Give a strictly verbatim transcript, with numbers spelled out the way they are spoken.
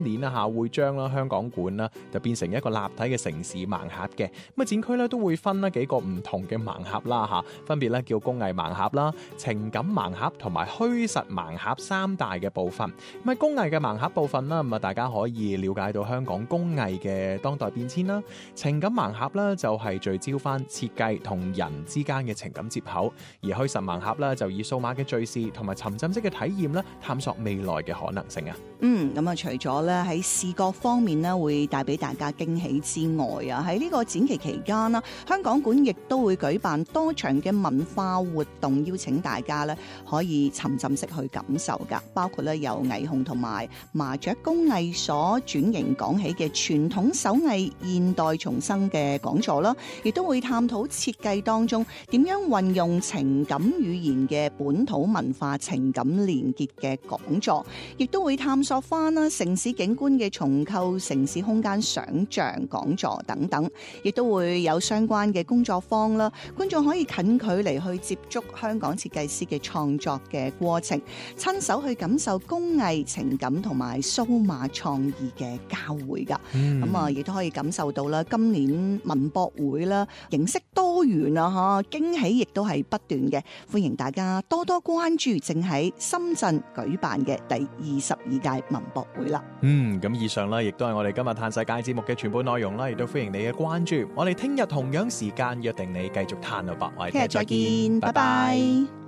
年啊嚇會將啦香港館啦就變成一個立體嘅城市盲盒嘅。咁啊展區咧都會分啦幾個唔同嘅盲盒啦嚇，分別咧叫工藝盲盒啦、情感盲盒同埋虛實盲盒三大嘅部分。咁喺工藝嘅盲盒部分啦，咁啊大家可以了解到香港工藝嘅當代變遷啦。情感盲盒咧就係聚焦翻設計同人之間嘅情感接口，而虛實盲盒咧就以數碼嘅敘事同埋沉浸式嘅體驗咧探索未來嘅可能性啊。 嗯，咁啊，除咗咧喺視覺方面咧會帶俾大家驚喜之外啊，喺呢個展期期間啦，香港館亦都會舉辦多場嘅文化活動，邀請大家咧可以沉浸式去感受噶，包括咧由霓虹同埋麻雀工藝所轉型講起嘅傳統手藝現代重生嘅講座啦，亦都會探討設計當中點樣運用情感語言嘅本土文化情感連結嘅講座，亦都會探索翻啦城市景觀嘅重構、城市空間想像講座等等，亦都會有相關嘅工作坊啦，觀眾可以近距離去接觸香港設計師嘅創作嘅過程，親手去感受工藝、情感同埋數碼創意嘅交匯噶。咁啊、嗯，亦都可以感受到啦，今年文博會啦，形式多元啊，嚇驚喜亦都係不斷嘅，歡迎大家多多關注正喺深圳舉辦嘅第二十二屆文博會啦。 嗯，咁以上咧，亦都係我哋今日嘆世界節目嘅全部內容啦，亦都歡迎你嘅關注。我哋聽日同樣時間約定你繼續嘆啊，白，我哋聽日再見，拜拜。